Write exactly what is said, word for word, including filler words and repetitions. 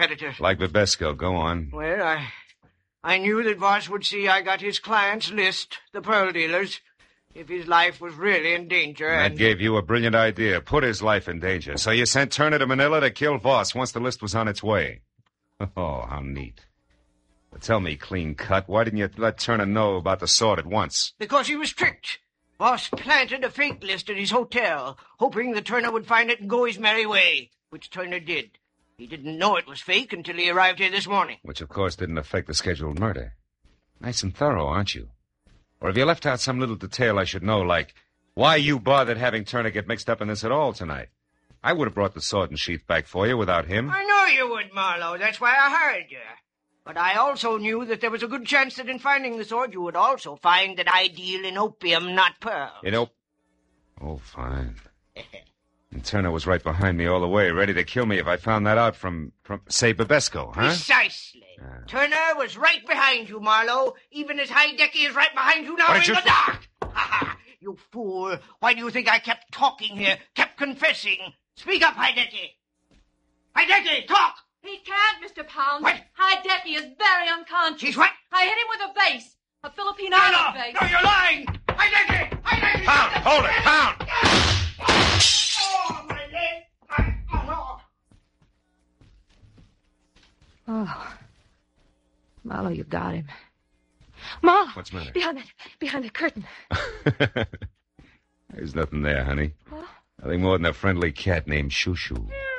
competitors. Like Babesco. Go on. Well, I I knew that Voss would see I got his clients' list, the pearl dealers, if his life was really in danger. And and that gave you a brilliant idea. Put his life in danger. So you sent Turner to Manila to kill Voss once the list was on its way. Oh, how neat. But tell me, clean cut, why didn't you let Turner know about the sword at once? Because he was tricked. Voss planted a fake list at his hotel, hoping that Turner would find it and go his merry way, which Turner did. He didn't know it was fake until he arrived here this morning. Which, of course, didn't affect the scheduled murder. Nice and thorough, aren't you? Or have you left out some little detail I should know, like why you bothered having Turner get mixed up in this at all tonight? I would have brought the sword and sheath back for you without him. I know you would, Marlowe. That's why I hired you. But I also knew that there was a good chance that in finding the sword, you would also find that I deal in opium, not pearls. You know... Oh, fine. And Turner was right behind me all the way, ready to kill me if I found that out from, from say, Babesco, huh? Precisely. Uh. Turner was right behind you, Marlowe, even as Hideki is right behind you now in you... the dark. You fool. Why do you think I kept talking here, kept confessing? Speak up, Hideki. Hideki, talk! He can't, Mister Pound. What? Hideki is very unconscious. He's what? I hit him with a vase. A Philippine no, island no, vase. No, you're lying! Hideki! Hideki! Pound! Hold it! Pound! Oh, my leg! Oh, no. Oh. Marlowe, you got him. Marlowe! What's the matter? Behind that, behind that curtain. There's nothing there, honey. Huh? Nothing more than a friendly cat named Shoo Shoo.